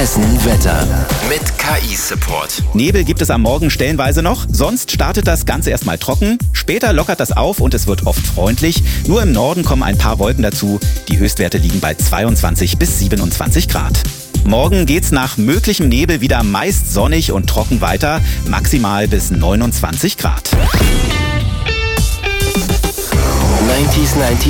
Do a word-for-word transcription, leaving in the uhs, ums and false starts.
Wetter mit K I-Support. Nebel gibt es am Morgen stellenweise noch, sonst startet das Ganze erstmal trocken. Später lockert das auf und es wird oft freundlich. Nur im Norden kommen ein paar Wolken dazu. Die Höchstwerte liegen bei zweiundzwanzig bis siebenundzwanzig Grad. Morgen geht's nach möglichem Nebel wieder meist sonnig und trocken weiter, maximal bis neunundzwanzig Grad. neunzig neunzig